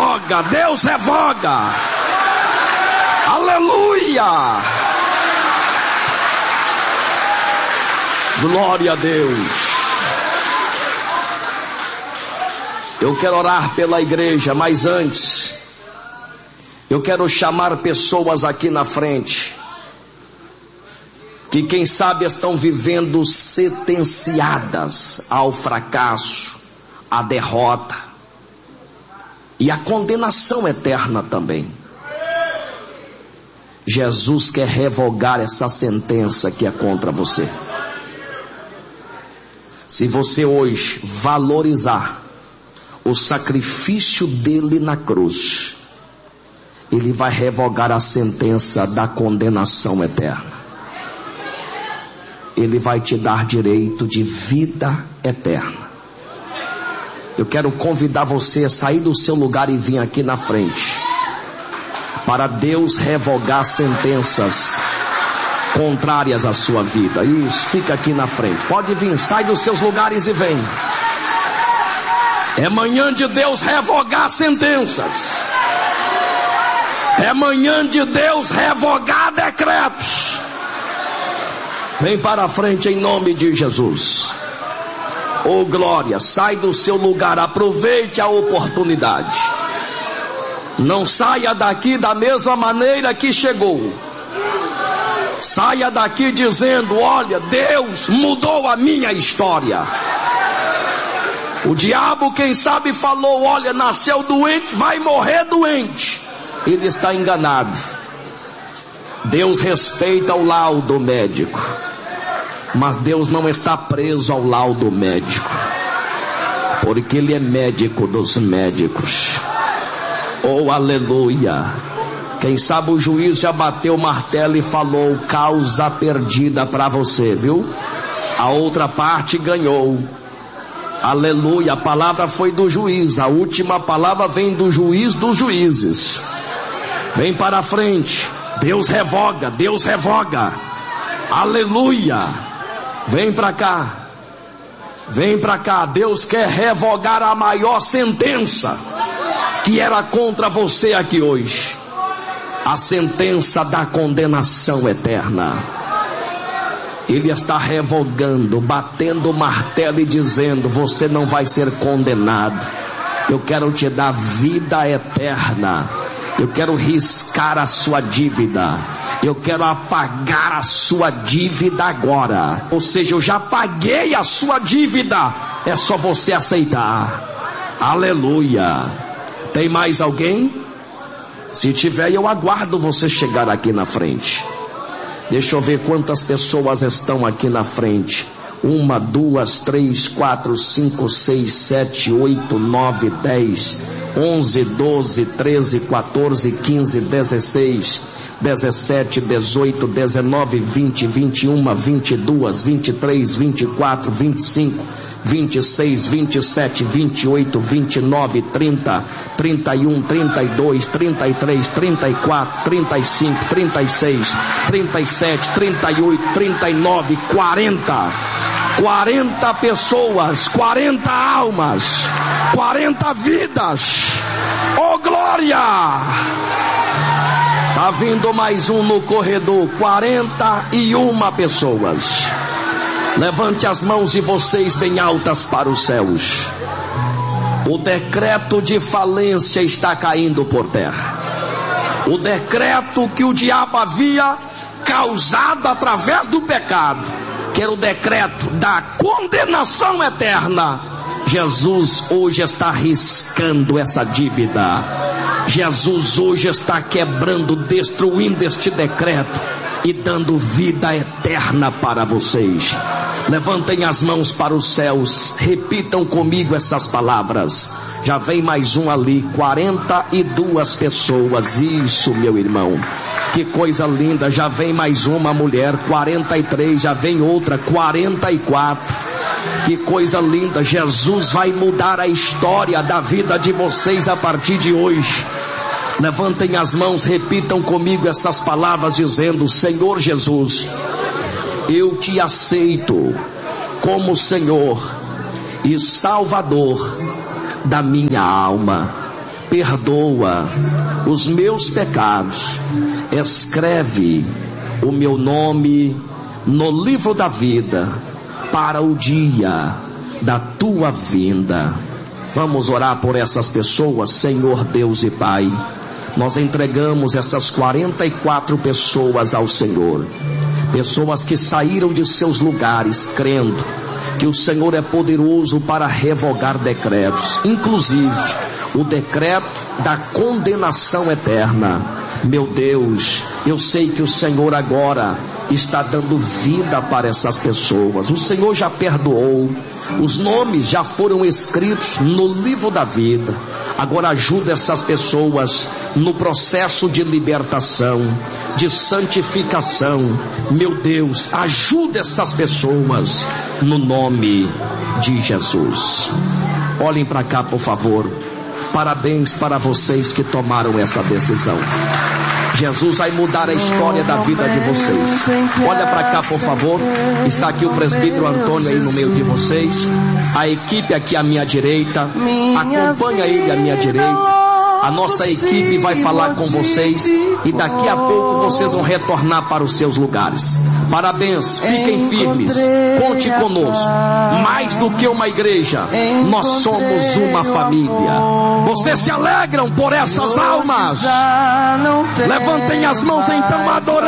revoga, Deus revoga. Aleluia! Glória a Deus. Eu quero orar pela igreja, mas antes eu quero chamar pessoas aqui na frente que quem sabe estão vivendo sentenciadas ao fracasso, à derrota e à condenação eterna também. Jesus quer revogar essa sentença que é contra você. Se você hoje valorizar o sacrifício dele na cruz, ele vai revogar a sentença da condenação eterna. Ele vai te dar direito de vida eterna. Eu quero convidar você a sair do seu lugar e vir aqui na frente, para Deus revogar sentenças contrárias à sua vida. Isso, fica aqui na frente. Pode vir, sai dos seus lugares e vem. É manhã de Deus revogar sentenças. É manhã de Deus revogar decretos. Vem para a frente em nome de Jesus. Oh glória, sai do seu lugar, aproveite a oportunidade. Não saia daqui da mesma maneira que chegou. Saia daqui dizendo: olha, Deus mudou a minha história. O diabo, quem sabe, falou: olha, nasceu doente, vai morrer doente. Ele está enganado. Deus respeita o laudo médico, mas Deus não está preso ao laudo médico, porque Ele é médico dos médicos. Oh, aleluia. Quem sabe o juiz já bateu o martelo e falou: causa perdida para você, viu? A outra parte ganhou. Aleluia, a palavra foi do juiz, a última palavra vem do juiz dos juízes. Vem para a frente, Deus revoga, Deus revoga. Aleluia. Vem para cá, vem para cá. Deus quer revogar a maior sentença que era contra você aqui hoje, a sentença da condenação eterna. Ele está revogando, batendo o martelo e dizendo: você não vai ser condenado. Eu quero te dar vida eterna. Eu quero riscar a sua dívida. Eu quero apagar a sua dívida agora. Ou seja, eu já paguei a sua dívida. É só você aceitar. Aleluia. Tem mais alguém? Se tiver, eu aguardo você chegar aqui na frente. Deixa eu ver quantas pessoas estão aqui na frente. 1, 2, 3, 4, 5, 6, 7, 8, 9, 10, 11, 12, 13, 14, 15, 16, 17, 18, 19, 20, 21, 22, 23, 24, 25, 26, 27, 28, 29, 30, 31, 32, 33, 34, 35, 36, 37, 38, 39, 40 pessoas, 40 almas, 40 vidas. Oh glória! Tá vindo mais um no corredor. 41 pessoas. Levante as mãos de vocês bem altas para os céus. O decreto de falência está caindo por terra. O decreto que o diabo havia causado através do pecado, que era o decreto da condenação eterna, Jesus hoje está riscando essa dívida. Jesus hoje está quebrando, destruindo este decreto e dando vida eterna para vocês. Levantem as mãos para os céus, repitam comigo essas palavras. Já vem mais um ali, 42 pessoas. Isso, meu irmão, que coisa linda. Já vem mais uma mulher, 43. Já vem outra, 44. Que coisa linda. Jesus vai mudar a história da vida de vocês a partir de hoje. Levantem as mãos, repitam comigo essas palavras dizendo: Senhor Jesus, eu te aceito como Senhor e Salvador da minha alma. perdoa os meus pecados, escreve o meu nome no livro da vida para o dia da tua vinda. Vamos orar por essas pessoas. Senhor Deus e Pai, nós entregamos essas 44 pessoas ao Senhor, pessoas que saíram de seus lugares crendo que o Senhor é poderoso para revogar decretos, inclusive o decreto da condenação eterna. Meu Deus, eu sei que o Senhor agora está dando vida para essas pessoas. O Senhor já perdoou, os nomes já foram escritos no livro da vida. Agora ajuda essas pessoas no processo de libertação, de santificação. Meu Deus, ajuda essas pessoas no nome de Jesus. Olhem para cá, por favor. Parabéns para vocês que tomaram essa decisão. Jesus vai mudar a história da vida de vocês. Olha para cá, por favor. Está aqui o presbítero Antônio aí no meio de vocês. A equipe aqui à minha direita. Acompanha ele à minha direita. A nossa equipe vai falar com vocês e daqui a pouco vocês vão retornar para os seus lugares. Parabéns, fiquem firmes, conte conosco. Mais do que uma igreja, nós somos uma família. Vocês se alegram por essas almas? Levantem as mãos então, adorando.